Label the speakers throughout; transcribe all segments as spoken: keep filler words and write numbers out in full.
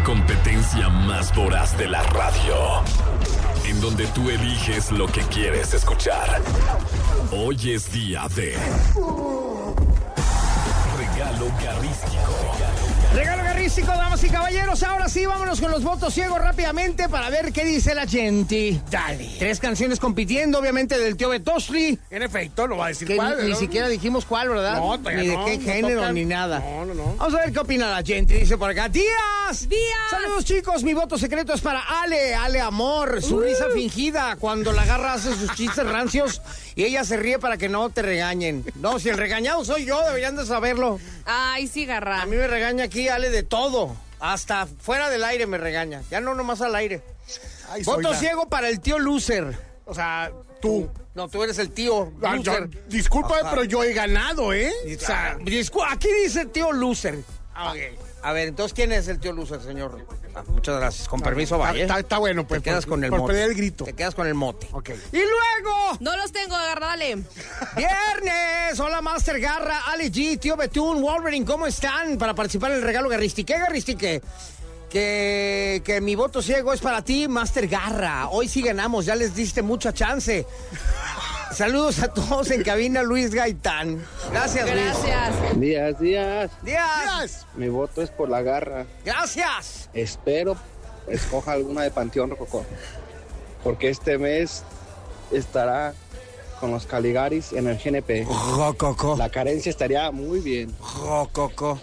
Speaker 1: competencia más voraz de la radio, en donde tú eliges lo que quieres escuchar. Hoy es día de Regalo Garrístico.
Speaker 2: Regalo garrístico, damas y caballeros. Ahora sí, vámonos con los votos ciegos rápidamente para ver qué dice la gente.
Speaker 3: Dale.
Speaker 2: Tres canciones compitiendo, obviamente, del tío Betosli.
Speaker 3: En efecto, no va a decir
Speaker 2: Que
Speaker 3: cuál.
Speaker 2: ni, ni
Speaker 3: ¿no?
Speaker 2: siquiera dijimos cuál, ¿verdad?
Speaker 3: No, todavía
Speaker 2: Ni de
Speaker 3: no,
Speaker 2: qué
Speaker 3: no
Speaker 2: género,
Speaker 3: tocan.
Speaker 2: ni nada.
Speaker 3: No, no, no.
Speaker 2: Vamos a ver qué opina la gente. Dice por acá, ¡Díaz!
Speaker 4: ¡Díaz!
Speaker 2: Saludos, chicos. Mi voto secreto es para Ale. Ale Amor. Su
Speaker 4: Uh.
Speaker 2: risa fingida cuando la garra hace sus chistes rancios y ella se ríe para que no te regañen. No, si el regañado soy yo, deberían de saberlo.
Speaker 4: Ay, sí, garra.
Speaker 2: A mí me regaña aquí Ale de todo. Hasta fuera del aire me regaña. Ya no nomás al aire.
Speaker 3: Ay,
Speaker 2: Voto
Speaker 3: soy la-
Speaker 2: ciego para el tío loser.
Speaker 3: O sea, tú.
Speaker 2: No, tú eres el tío
Speaker 3: Ah, yo-
Speaker 2: loser.
Speaker 3: discúlpame,
Speaker 2: Ajá.
Speaker 3: pero yo he ganado, ¿eh? O sea,
Speaker 2: Discu- aquí dice tío loser.
Speaker 3: ah, ok.
Speaker 2: A ver, entonces, ¿quién es el tío loser, señor? Ah, muchas gracias. Con permiso,
Speaker 3: Está,
Speaker 2: vaya.
Speaker 3: está- está bueno, pues.
Speaker 2: Te quedas
Speaker 3: por-
Speaker 2: con el
Speaker 3: por
Speaker 2: mote.
Speaker 3: perder el grito.
Speaker 2: Te quedas con el mote.
Speaker 3: Ok.
Speaker 2: Y luego,
Speaker 4: No los tengo, garra, dale.
Speaker 2: viernes. Hola, Master Garra, Ale G, tío Betún, Wolverine, ¿cómo están? Para participar en el regalo Garristique. ¿Qué Garristique? Que, que mi voto ciego es para ti, Master Garra. Hoy sí ganamos, ya les diste mucha chance. Saludos a todos en cabina, Luis Gaitán. Gracias, Luis.
Speaker 4: Gracias.
Speaker 5: Días, días.
Speaker 2: Díaz.
Speaker 3: Díaz.
Speaker 5: Mi voto es por la garra.
Speaker 2: Gracias.
Speaker 5: Espero escoja alguna de Panteón Rococó. Porque este mes estará con los Caligaris en el G N P.
Speaker 2: Rococo.
Speaker 5: La carencia estaría muy bien.
Speaker 2: Rococo.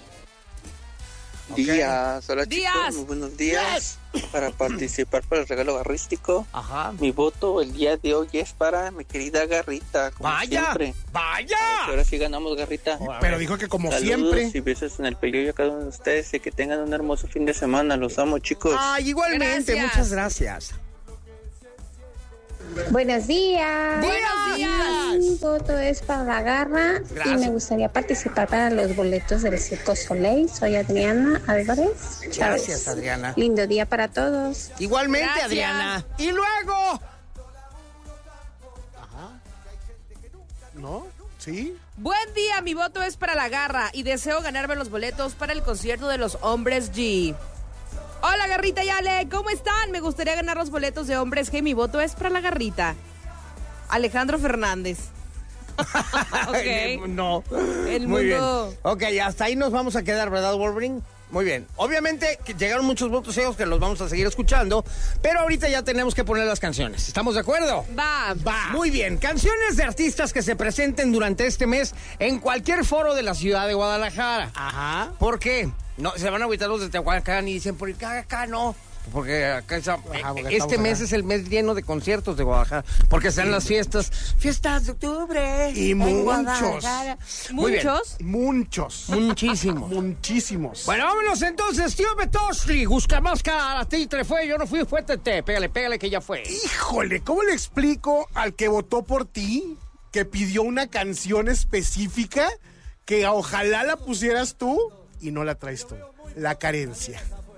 Speaker 6: Días, hola
Speaker 4: Días.
Speaker 6: chicos, muy buenos días. Para participar para el regalo garrístico,
Speaker 2: Ajá.
Speaker 6: mi voto el día de hoy es para mi querida Garrita, como
Speaker 2: ¡Vaya!
Speaker 6: siempre.
Speaker 2: ¡Vaya!
Speaker 6: Ahora sí ganamos, Garrita.
Speaker 3: Pero dijo que como
Speaker 6: Saludos
Speaker 3: siempre.
Speaker 6: y besos en el pelillo a cada uno de ustedes y que tengan un hermoso fin de semana. Los amo, chicos.
Speaker 2: Ay, igualmente,
Speaker 4: Gracias.
Speaker 2: muchas gracias.
Speaker 7: Buenos días.
Speaker 4: Buenos días.
Speaker 7: Mi voto es para la garra
Speaker 2: Gracias.
Speaker 7: y me gustaría participar para los boletos del Circo Soleil. Soy Adriana Álvarez Chávez.
Speaker 2: Gracias, Adriana.
Speaker 7: Lindo día para todos.
Speaker 2: Igualmente,
Speaker 4: Gracias.
Speaker 2: Adriana. Y luego,
Speaker 3: ¿No? ¿Sí?
Speaker 4: Buen día, mi voto es para la garra y deseo ganarme los boletos para el concierto de los Hombres G. Hola, Garrita y Ale, ¿cómo están? Me gustaría ganar los boletos de Hombres G. Mi voto es para la Garrita. Alejandro Fernández. Ok.
Speaker 2: no.
Speaker 4: El
Speaker 2: Muy
Speaker 4: mundo-
Speaker 2: bien. Ok, hasta ahí nos vamos a quedar, ¿verdad, Wolverine? Muy bien. Obviamente que llegaron muchos votos ciegos que los vamos a seguir escuchando, pero ahorita ya tenemos que poner las canciones. ¿Estamos de acuerdo?
Speaker 4: Va.
Speaker 2: Va. Muy bien. Canciones de artistas que se presenten durante este mes en cualquier foro de la ciudad de Guadalajara.
Speaker 3: Ajá.
Speaker 2: ¿Por qué? No, se van a agüitar los de Tehuacán y dicen, ¿por qué acá no? Porque acá esa-
Speaker 3: Ajá, porque
Speaker 2: este
Speaker 3: estamos
Speaker 2: mes
Speaker 3: acá.
Speaker 2: es el mes lleno de conciertos de Guadalajara, porque están las fiestas, fiestas de octubre.
Speaker 3: Y
Speaker 2: en
Speaker 3: muchos.
Speaker 2: Guadalajara. Muy bien.
Speaker 4: Muchos.
Speaker 3: Muchos.
Speaker 2: Muchísimos.
Speaker 3: Muchísimos.
Speaker 2: Bueno, vámonos entonces, tío Betosli. Busca máscara, a ti te fue, yo no fui, fue Tete. Pégale, pégale que ya fue.
Speaker 3: Híjole, ¿cómo le explico al que votó por ti, que pidió una canción específica, que ojalá la pusieras tú y no la traes tú? La carencia.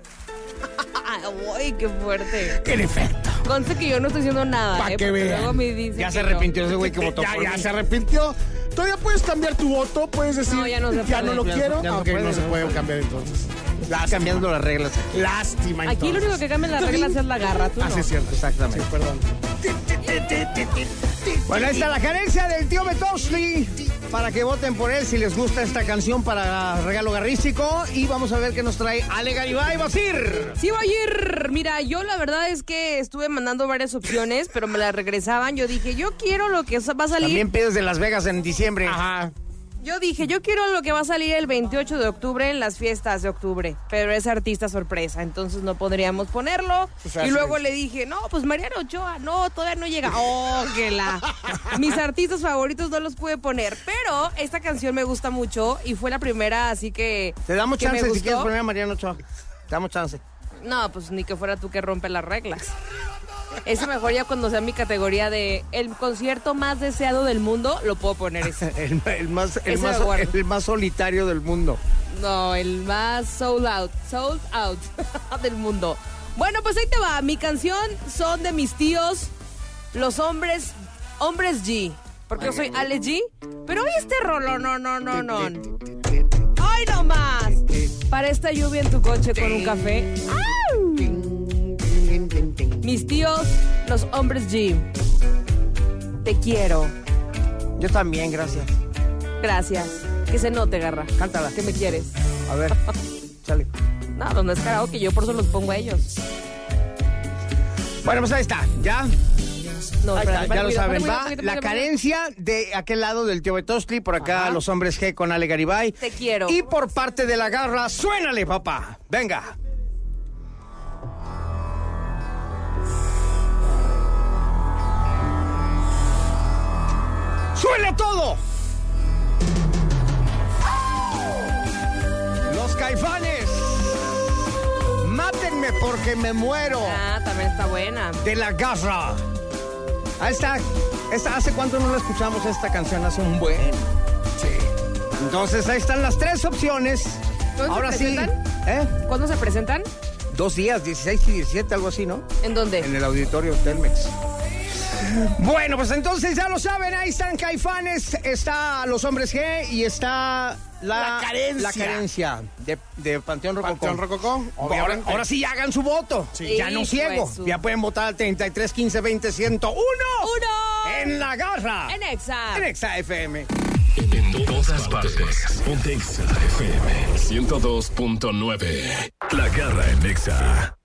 Speaker 4: Ay, qué fuerte.
Speaker 3: En efecto.
Speaker 4: Conste que yo no estoy haciendo nada.
Speaker 3: Pa'
Speaker 4: eh,
Speaker 3: que
Speaker 4: porque
Speaker 3: vean.
Speaker 4: luego me dicen
Speaker 2: Ya
Speaker 4: que
Speaker 2: se
Speaker 4: no.
Speaker 2: arrepintió ese güey que votó
Speaker 3: Ya,
Speaker 2: por
Speaker 3: ya
Speaker 2: mí.
Speaker 3: se arrepintió. Todavía puedes cambiar tu voto, puedes decir,
Speaker 4: No, ya no se
Speaker 3: ya
Speaker 4: puede.
Speaker 3: no lo
Speaker 2: Ya no-
Speaker 3: quiero.
Speaker 2: ya no
Speaker 3: Ah, ok,
Speaker 2: puede,
Speaker 3: no se
Speaker 2: no.
Speaker 3: puede cambiar entonces.
Speaker 2: Estás cambiando las reglas.
Speaker 3: Lástima,
Speaker 4: Aquí lo
Speaker 3: entonces.
Speaker 4: único que cambia las reglas es la garra, tú
Speaker 3: Ah,
Speaker 4: no.
Speaker 3: sí, es cierto.
Speaker 2: Exactamente.
Speaker 3: Sí, perdón.
Speaker 2: Bueno, ahí está la carencia del tío Betosli. Para que voten por él si les gusta esta canción para regalo garrístico. Y vamos a ver qué nos trae Ale Garibay Basir.
Speaker 4: Sí, voy a ir. Mira, yo la verdad es que estuve mandando varias opciones, pero me las regresaban. Yo dije, yo quiero lo que va a salir.
Speaker 2: También pides de Las Vegas en diciembre.
Speaker 3: Ajá.
Speaker 4: Yo dije, yo quiero lo que va a salir el veintiocho de octubre en las fiestas de octubre, pero es artista sorpresa, entonces no podríamos ponerlo.
Speaker 3: O sea,
Speaker 4: y luego
Speaker 3: sí.
Speaker 4: le dije, no, pues Mariano Ochoa, no, todavía no llega. Oh, que la. Mis artistas favoritos no los pude poner, pero esta canción me gusta mucho y fue la primera, así que.
Speaker 2: Te damos
Speaker 4: que me
Speaker 2: chance si
Speaker 4: gustó.
Speaker 2: quieres poner a Mariano Ochoa. Te damos chance.
Speaker 4: No, pues ni que fuera tú que rompe las reglas. Ese mejor ya cuando sea mi categoría de el concierto más deseado del mundo, lo puedo poner ese.
Speaker 2: El, el más, el,
Speaker 4: Ese
Speaker 2: más,
Speaker 4: me guardo.
Speaker 2: el más solitario del mundo.
Speaker 4: No, el más sold out, sold out del mundo. Bueno, pues ahí te va. Mi canción son de mis tíos, los hombres, hombres G. Porque yo soy Ale G. Pero hoy este rolo, no, no, no, no. ¡Ay, no más! Para esta lluvia en tu coche con un café. ¡Ay! mis tíos, los hombres G. Te quiero.
Speaker 2: Yo también, gracias.
Speaker 4: Gracias. Que se note, Garra.
Speaker 2: Cántala.
Speaker 4: Que me quieres.
Speaker 2: A ver, sale.
Speaker 4: No, donde es karaoke, yo por eso los pongo a ellos.
Speaker 2: Bueno, pues ahí está, ¿ya?
Speaker 4: No,
Speaker 2: Ahí
Speaker 4: espera,
Speaker 2: está,
Speaker 4: espera,
Speaker 2: ya lo
Speaker 4: espera,
Speaker 2: saben,
Speaker 4: espera,
Speaker 2: va
Speaker 4: espera,
Speaker 2: la
Speaker 4: espera,
Speaker 2: carencia de aquel lado del tío Betostli, por acá
Speaker 3: Ajá.
Speaker 2: los hombres G con Ale Garibay.
Speaker 4: Te quiero.
Speaker 2: Y por parte de la Garra, suénale, papá. Venga. ¡Suena todo! Los Caifanes. Mátenme porque me muero.
Speaker 4: Ah, también está buena.
Speaker 2: De la Garra. Ahí está. Esta, ¿hace cuánto no la escuchamos esta canción? Hace un buen. Sí. Entonces ahí están las tres opciones.
Speaker 4: ¿Cuándo
Speaker 2: Ahora
Speaker 4: se
Speaker 2: sí.
Speaker 4: presentan?
Speaker 2: ¿Eh?
Speaker 4: ¿Cuándo se presentan?
Speaker 2: Dos días, dieciséis y diecisiete, algo así, ¿no?
Speaker 4: ¿En dónde?
Speaker 2: En el auditorio Telmex. Bueno, pues entonces ya lo saben, ahí están Caifanes, está Los Hombres G y está la,
Speaker 3: La Carencia.
Speaker 2: la carencia de, de Panteón Rococó.
Speaker 3: Panteón Rococó,
Speaker 2: Ahora,
Speaker 3: obviamente.
Speaker 2: ahora sí hagan su voto.
Speaker 4: Sí.
Speaker 2: Ya no
Speaker 4: Hijo
Speaker 2: ciego.
Speaker 4: de su-
Speaker 2: Ya pueden votar al treinta y tres, quince, veinte, ciento uno.
Speaker 4: ¡Uno!
Speaker 2: En la Garra.
Speaker 4: En Exa.
Speaker 2: En Exa F M.
Speaker 1: En todas partes. Ponte Exa F M ciento dos punto nueve. La Garra en Exa.